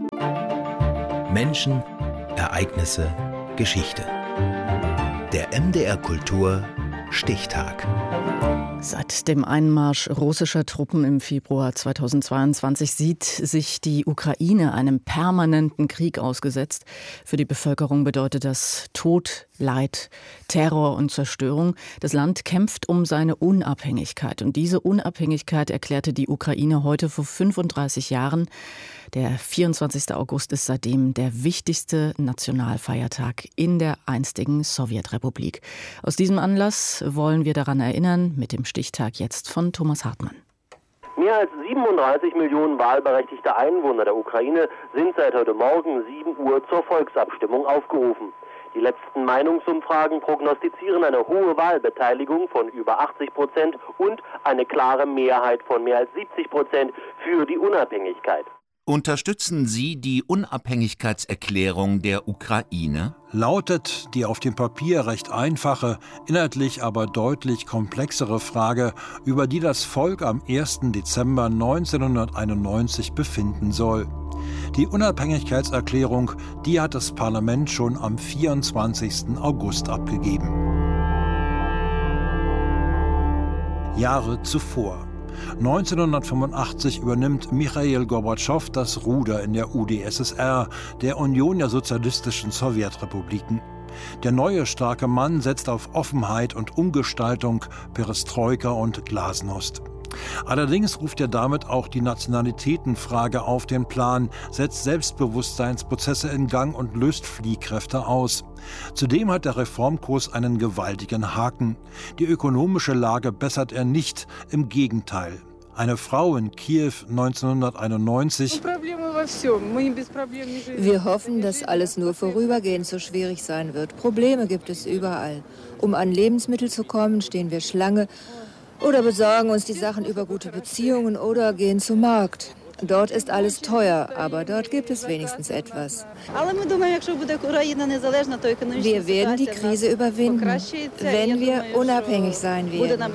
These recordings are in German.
Menschen, Ereignisse, Geschichte. Der MDR Kultur Stichtag. Seit dem Einmarsch russischer Truppen im Februar 2022 sieht sich die Ukraine einem permanenten Krieg ausgesetzt. Für die Bevölkerung bedeutet das Tod, Leid, Terror und Zerstörung. Das Land kämpft um seine Unabhängigkeit. Und diese Unabhängigkeit erklärte die Ukraine heute vor 35 Jahren. Der 24. August ist seitdem der wichtigste Nationalfeiertag in der einstigen Sowjetrepublik. Aus diesem Anlass wollen wir daran erinnern, mit dem Stichtag jetzt von Thomas Hartmann. Mehr als 37 Millionen wahlberechtigte Einwohner der Ukraine sind seit heute Morgen 7 Uhr zur Volksabstimmung aufgerufen. Die letzten Meinungsumfragen prognostizieren eine hohe Wahlbeteiligung von über 80% und eine klare Mehrheit von mehr als 70% für die Unabhängigkeit. Unterstützen Sie die Unabhängigkeitserklärung der Ukraine? Lautet die auf dem Papier recht einfache, inhaltlich aber deutlich komplexere Frage, über die das Volk am 1. Dezember 1991 befinden soll. Die Unabhängigkeitserklärung, die hat das Parlament schon am 24. August abgegeben. Jahre zuvor. 1985 übernimmt Michail Gorbatschow das Ruder in der UdSSR, der Union der sozialistischen Sowjetrepubliken. Der neue starke Mann setzt auf Offenheit und Umgestaltung, Perestroika und Glasnost. Allerdings ruft er damit auch die Nationalitätenfrage auf den Plan, setzt Selbstbewusstseinsprozesse in Gang und löst Fliehkräfte aus. Zudem hat der Reformkurs einen gewaltigen Haken. Die ökonomische Lage bessert er nicht, im Gegenteil. Eine Frau in Kiew 1991. Wir hoffen, dass alles nur vorübergehend so schwierig sein wird. Probleme gibt es überall. Um an Lebensmittel zu kommen, stehen wir Schlange oder besorgen uns die Sachen über gute Beziehungen oder gehen zum Markt. Dort ist alles teuer, aber dort gibt es wenigstens etwas. Wir werden die Krise überwinden, wenn wir unabhängig sein werden.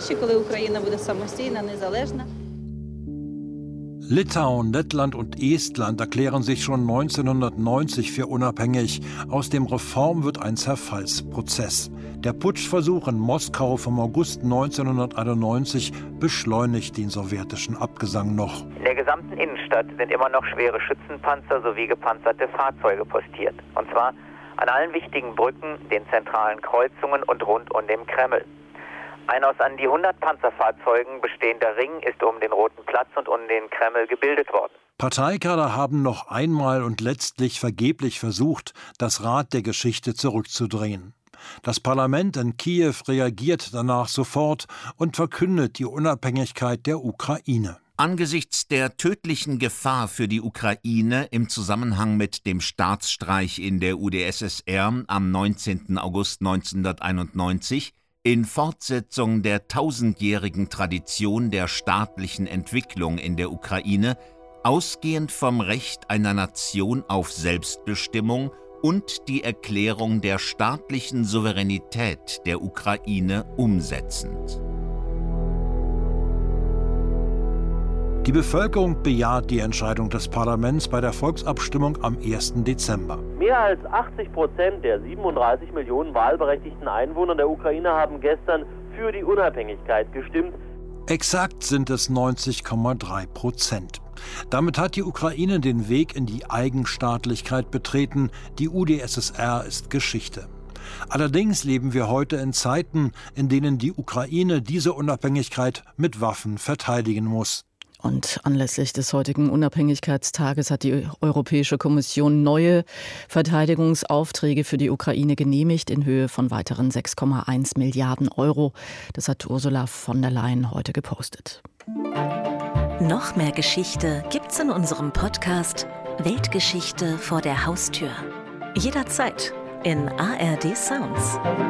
Litauen, Lettland und Estland erklären sich schon 1990 für unabhängig. Aus dem Reform wird ein Zerfallsprozess. Der Putschversuch in Moskau vom August 1991 beschleunigt den sowjetischen Abgesang noch. In der gesamten Innenstadt sind immer noch schwere Schützenpanzer sowie gepanzerte Fahrzeuge postiert. Und zwar an allen wichtigen Brücken, den zentralen Kreuzungen und rund um den Kreml. Ein aus an die 100 Panzerfahrzeugen bestehender Ring ist um den Roten Platz und um den Kreml gebildet worden. Parteikader haben noch einmal und letztlich vergeblich versucht, das Rad der Geschichte zurückzudrehen. Das Parlament in Kiew reagiert danach sofort und verkündet die Unabhängigkeit der Ukraine. Angesichts der tödlichen Gefahr für die Ukraine im Zusammenhang mit dem Staatsstreich in der UdSSR am 19. August 1991, in Fortsetzung der tausendjährigen Tradition der staatlichen Entwicklung in der Ukraine, ausgehend vom Recht einer Nation auf Selbstbestimmung und die Erklärung der staatlichen Souveränität der Ukraine umsetzend. Die Bevölkerung bejaht die Entscheidung des Parlaments bei der Volksabstimmung am 1. Dezember. Mehr als 80% der 37 Millionen wahlberechtigten Einwohner der Ukraine haben gestern für die Unabhängigkeit gestimmt. Exakt sind es 90,3%. Damit hat die Ukraine den Weg in die Eigenstaatlichkeit betreten. Die UdSSR ist Geschichte. Allerdings leben wir heute in Zeiten, in denen die Ukraine diese Unabhängigkeit mit Waffen verteidigen muss. Und anlässlich des heutigen Unabhängigkeitstages hat die Europäische Kommission neue Verteidigungsaufträge für die Ukraine genehmigt in Höhe von weiteren 6,1 Milliarden Euro. Das hat Ursula von der Leyen heute gepostet. Noch mehr Geschichte gibt's in unserem Podcast Weltgeschichte vor der Haustür. Jederzeit in ARD Sounds.